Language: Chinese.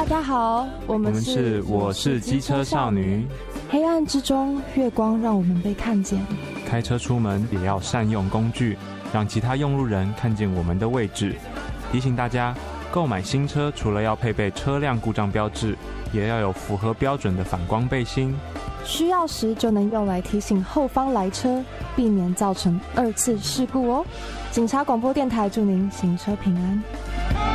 家好，我们是我是机车少女。 黑暗之中，月光让我们被看见。 开车出门也要善用工具，让其他用路人看见我们的位置。提醒大家，购买新车除了要配备车辆故障标志，也要有符合标准的反光背心。 需要时就能用来提醒后方来车，避免造成2次事故哦。警察广播电台祝您行车平安。